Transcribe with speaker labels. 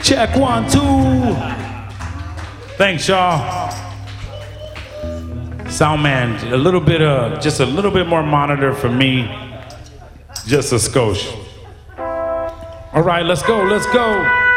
Speaker 1: Check 1, 2. Thanks, y'all. Sound man, just a little bit more monitor for me. Just a skosh. All right, let's go.